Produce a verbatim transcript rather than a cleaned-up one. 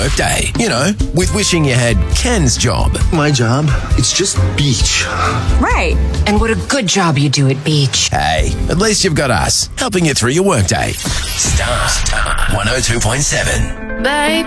workday. You know, with wishing you had Ken's job. My job? It's just beach. Right. And what a good job you do at beach. Hey, at least you've got us, helping you through your workday. Star, Star one oh two point seven. Baby.